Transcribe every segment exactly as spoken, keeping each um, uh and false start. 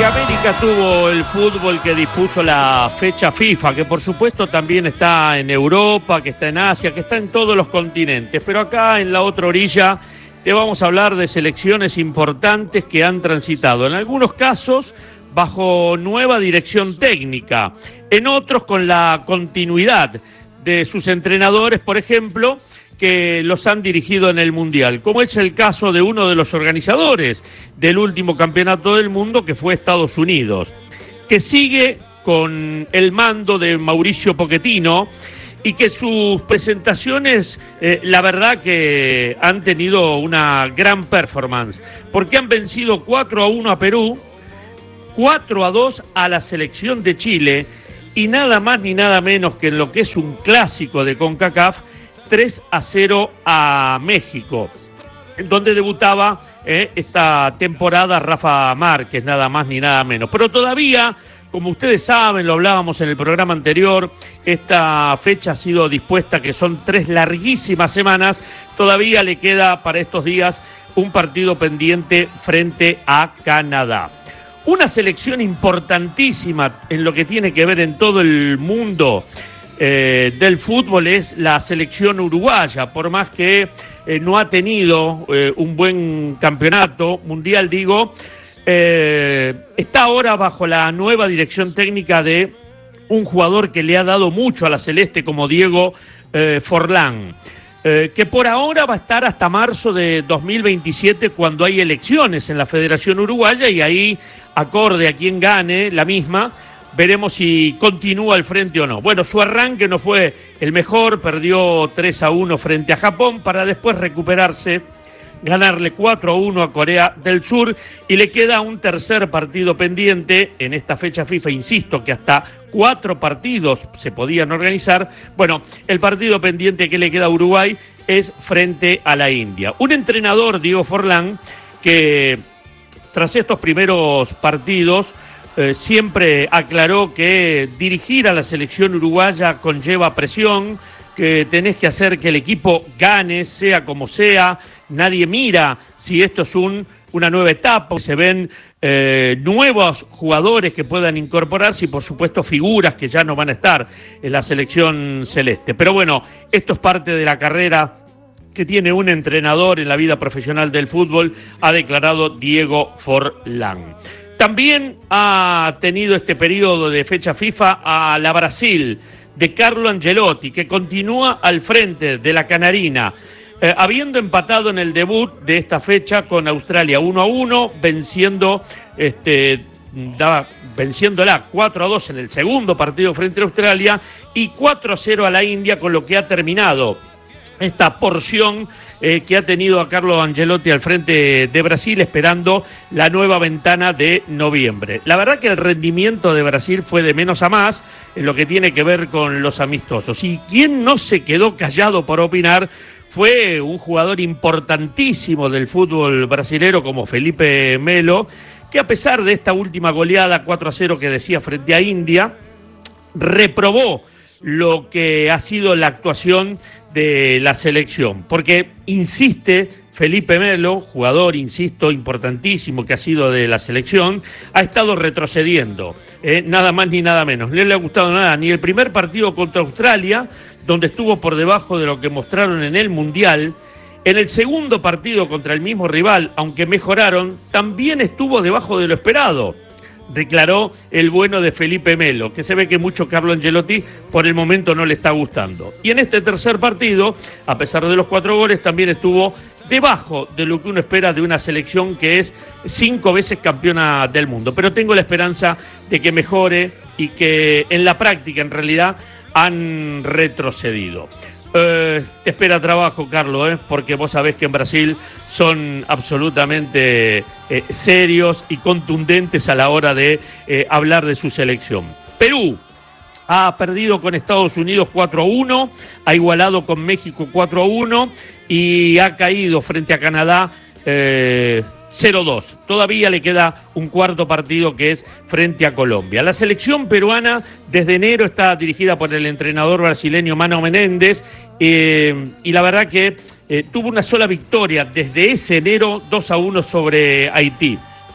América tuvo el fútbol que dispuso la fecha FIFA, que por supuesto también está en Europa, que está en Asia, que está en todos los continentes. Pero acá en la otra orilla te vamos a hablar de selecciones importantes que han transitado, en algunos casos bajo nueva dirección técnica, en otros con la continuidad de sus entrenadores, por ejemplo, que los han dirigido en el Mundial, como es el caso de uno de los organizadores del último campeonato del mundo, que fue Estados Unidos, que sigue con el mando de Mauricio Pochettino y que sus presentaciones, eh, la verdad que han tenido una gran performance, porque han vencido cuatro a uno a Perú, cuatro a dos a la selección de Chile y nada más ni nada menos que en lo que es un clásico de CONCACAF, tres a cero a México, en donde debutaba eh, esta temporada Rafa Márquez, nada más ni nada menos. Pero todavía, como ustedes saben, lo hablábamos en el programa anterior, esta fecha ha sido dispuesta, que son tres larguísimas semanas, todavía le queda para estos días un partido pendiente frente a Canadá. Una selección importantísima en lo que tiene que ver en todo el mundo Eh, del fútbol es la selección uruguaya, por más que eh, no ha tenido eh, un buen campeonato mundial, digo, eh, está ahora bajo la nueva dirección técnica de un jugador que le ha dado mucho a la Celeste, como Diego eh, Forlán, eh, que por ahora va a estar hasta marzo de dos mil veintisiete, cuando hay elecciones en la Federación Uruguaya, y ahí, acorde a quien gane la misma, veremos si continúa al frente o no. Bueno, su arranque no fue el mejor, perdió tres a uno frente a Japón para después recuperarse, ganarle cuatro a uno a Corea del Sur, y le queda un tercer partido pendiente en esta fecha FIFA, insisto que hasta cuatro partidos se podían organizar. Bueno, el partido pendiente que le queda a Uruguay es frente a la India. Un entrenador, Diego Forlán, que tras estos primeros partidos Eh, siempre aclaró que dirigir a la selección uruguaya conlleva presión, que tenés que hacer que el equipo gane, sea como sea. Nadie mira si esto es un, una nueva etapa, se ven eh, nuevos jugadores que puedan incorporarse y por supuesto figuras que ya no van a estar en la selección celeste. Pero bueno, esto es parte de la carrera que tiene un entrenador en la vida profesional del fútbol, ha declarado Diego Forlán. También ha tenido este periodo de fecha FIFA a la Brasil de Carlo Ancelotti, que continúa al frente de la Canarina, eh, habiendo empatado en el debut de esta fecha con Australia uno a uno, venciendo, este, da, venciéndola cuatro a dos en el segundo partido frente a Australia y cuatro a cero a la India, con lo que ha terminado esta porción eh, que ha tenido a Carlo Ancelotti al frente de Brasil, esperando la nueva ventana de noviembre. La verdad que el rendimiento de Brasil fue de menos a más en lo que tiene que ver con los amistosos. Y quien no se quedó callado por opinar fue un jugador importantísimo del fútbol brasilero como Felipe Melo, que a pesar de esta última goleada cuatro a cero que decía frente a India, reprobó lo que ha sido la actuación de la selección, porque insiste Felipe Melo, jugador, insisto, importantísimo que ha sido de la selección, ha estado retrocediendo, eh, nada más ni nada menos. No le ha gustado nada ni el primer partido contra Australia, donde estuvo por debajo de lo que mostraron en el Mundial. En el segundo partido contra el mismo rival, aunque mejoraron, también estuvo debajo de lo esperado, declaró el bueno de Felipe Melo, que se ve que mucho Carlo Ancelotti por el momento no le está gustando. Y en este tercer partido, a pesar de los cuatro goles, también estuvo debajo de lo que uno espera de una selección que es cinco veces campeona del mundo. Pero tengo la esperanza de que mejore y que en la práctica, en realidad, han retrocedido. Eh, te espera trabajo, Carlos, ¿eh? Porque vos sabés que en Brasil son absolutamente eh, serios y contundentes a la hora de eh, hablar de su selección. Perú ha perdido con Estados Unidos cuatro a uno, ha igualado con México cuatro a uno y ha caído frente a Canadá eh, cero dos. Todavía le queda un cuarto partido que es frente a Colombia. La selección peruana desde enero está dirigida por el entrenador brasileño Mano Menéndez eh, y la verdad que eh, tuvo una sola victoria desde ese enero, dos a uno sobre Haití.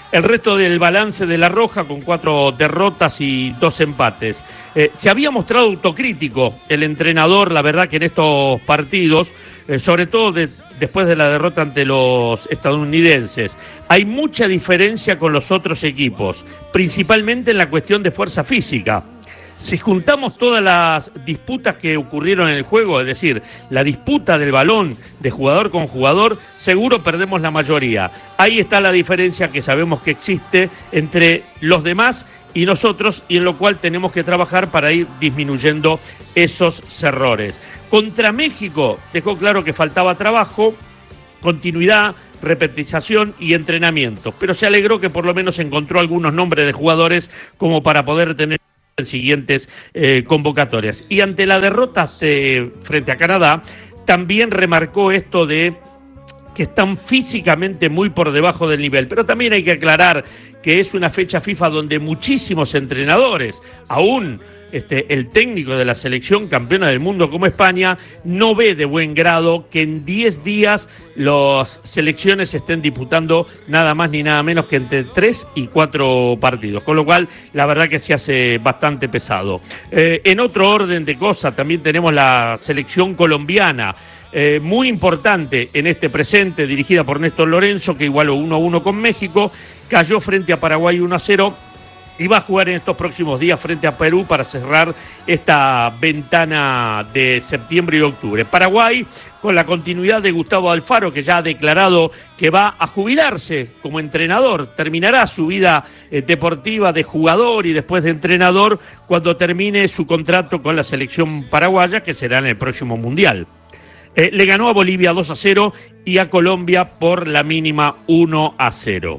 El resto del balance de La Roja, con cuatro derrotas y dos empates. Eh, se había mostrado autocrítico el entrenador, la verdad que en estos partidos, eh, sobre todo de, después de la derrota ante los estadounidenses. Hay mucha diferencia con los otros equipos, principalmente en la cuestión de fuerza física. Si juntamos todas las disputas que ocurrieron en el juego, es decir, la disputa del balón de jugador con jugador, seguro perdemos la mayoría. Ahí está la diferencia que sabemos que existe entre los demás y nosotros, y en lo cual tenemos que trabajar para ir disminuyendo esos errores. Contra México dejó claro que faltaba trabajo, continuidad, repetización y entrenamiento, pero se alegró que por lo menos encontró algunos nombres de jugadores como para poder tener en siguientes eh, convocatorias. Y ante la derrota de, frente a Canadá, también remarcó esto de que están físicamente muy por debajo del nivel, pero también hay que aclarar que es una fecha FIFA donde muchísimos entrenadores, aún este, el técnico de la selección campeona del mundo como España, no ve de buen grado que en diez días las selecciones estén disputando nada más ni nada menos que entre tres y cuatro partidos, con lo cual la verdad que se hace bastante pesado. Eh, en otro orden de cosas, también tenemos la selección colombiana, Eh, muy importante en este presente, dirigida por Néstor Lorenzo, que igualó uno a uno con México, cayó frente a Paraguay uno a cero y va a jugar en estos próximos días frente a Perú para cerrar esta ventana de septiembre y octubre. Paraguay, con la continuidad de Gustavo Alfaro, que ya ha declarado que va a jubilarse como entrenador, terminará su vida eh, deportiva de jugador y después de entrenador cuando termine su contrato con la selección paraguaya, que será en el próximo Mundial. Eh, le ganó a Bolivia dos a cero y a Colombia por la mínima uno a cero.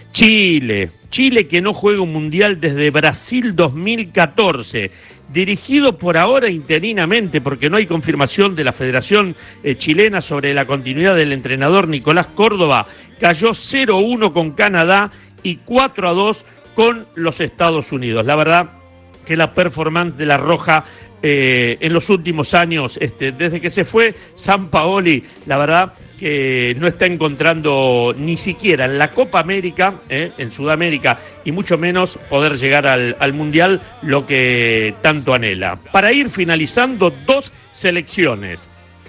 Chile, Chile que no juega un mundial desde Brasil dos mil catorce, dirigido por ahora interinamente porque no hay confirmación de la Federación eh, Chilena sobre la continuidad del entrenador Nicolás Córdoba, cayó cero a uno con Canadá y cuatro a dos con los Estados Unidos. La verdad que la performance de La Roja Eh, en los últimos años, este, desde que se fue Sampaoli, la verdad que no está encontrando ni siquiera en la Copa América, eh, en Sudamérica, y mucho menos poder llegar al, al Mundial, lo que tanto anhela. Para ir finalizando, dos selecciones.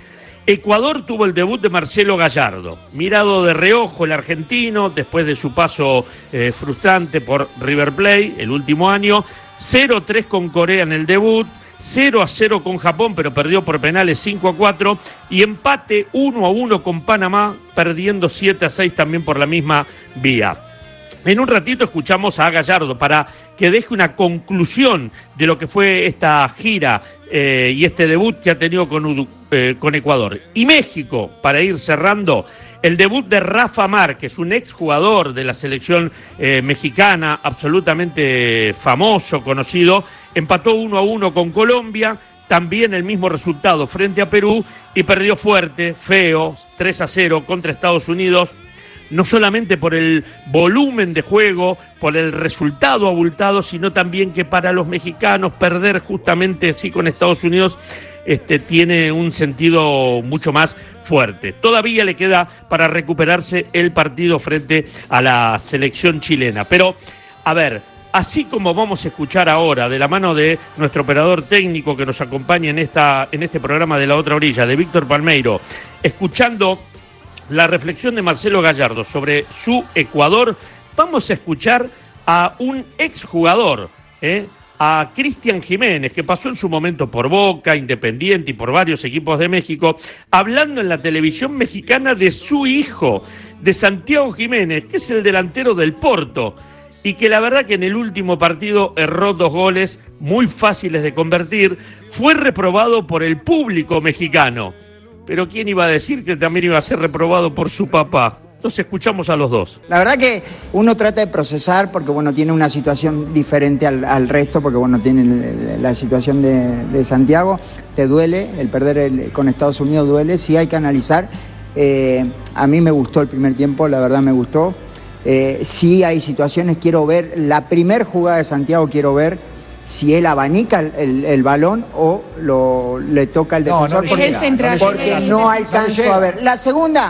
Ecuador tuvo el debut de Marcelo Gallardo, mirado de reojo el argentino después de su paso eh, frustrante por River Plate el último año, cero a tres con Corea en el debut, cero a cero con Japón, pero perdió por penales cinco a cuatro, y empate uno a uno con Panamá, perdiendo siete a seis también por la misma vía. En un ratito escuchamos a Gallardo para que deje una conclusión de lo que fue esta gira eh, y este debut que ha tenido con, Udu, eh, con Ecuador. Y México, para ir cerrando, el debut de Rafa Márquez, un exjugador de la selección eh, mexicana, absolutamente famoso, conocido, empató uno a uno con Colombia, también el mismo resultado frente a Perú, y perdió fuerte, feo, tres a cero contra Estados Unidos, no solamente por el volumen de juego, por el resultado abultado, sino también que para los mexicanos perder justamente así con Estados Unidos este, tiene un sentido mucho más fuerte. Todavía le queda para recuperarse el partido frente a la selección chilena. Pero, a ver, así como vamos a escuchar ahora, de la mano de nuestro operador técnico que nos acompaña en, esta, en este programa de La Otra Orilla, de Víctor Palmeiro, escuchando la reflexión de Marcelo Gallardo sobre su Ecuador, vamos a escuchar a un exjugador, ¿eh? a Cristian Jiménez, que pasó en su momento por Boca, Independiente y por varios equipos de México, hablando en la televisión mexicana de su hijo, de Santiago Jiménez, que es el delantero del Porto, y que la verdad que en el último partido erró dos goles muy fáciles de convertir, fue reprobado por el público mexicano. Pero ¿quién iba a decir que también iba a ser reprobado por su papá? Entonces escuchamos a los dos. La verdad que uno trata de procesar porque, bueno, tiene una situación diferente al, al resto, porque, bueno, tiene la situación de, de Santiago. Te duele, el perder el, con Estados Unidos duele, sí hay que analizar. Eh, a mí me gustó el primer tiempo, la verdad me gustó. Eh, sí hay situaciones, quiero ver, la primer jugada de Santiago quiero ver si él abanica el, el, el balón o lo, le toca al defensor. No, no porque es el central, porque es el no defensor. alcanzo a ver. La segunda,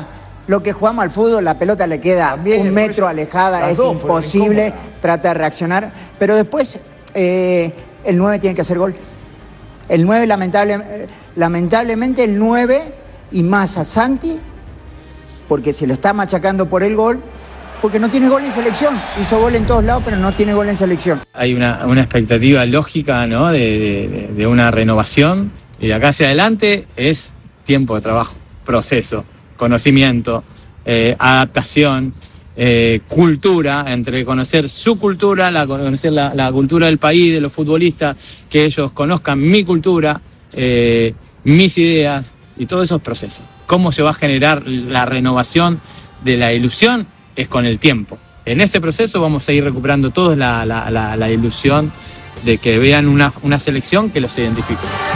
Lo que jugamos al fútbol, la pelota le queda También, un metro alejada, es imposible, trata de reaccionar. Pero después eh, el nueve tiene que hacer gol. El nueve, lamentable, lamentablemente, el nueve y más a Santi, porque se lo está machacando por el gol, porque no tiene gol en selección. Hizo gol en todos lados, pero no tiene gol en selección. Hay una, una expectativa lógica, ¿no?, de, de, de una renovación, y de acá hacia adelante es tiempo de trabajo, proceso, conocimiento, eh, adaptación, eh, cultura, entre conocer su cultura, la, conocer la, la cultura del país, de los futbolistas, que ellos conozcan mi cultura, eh, mis ideas y todos esos procesos. ¿Cómo se va a generar la renovación de la ilusión? Es con el tiempo. En ese proceso vamos a ir recuperando todos la, la, la, la ilusión de que vean una, una selección que los identifique.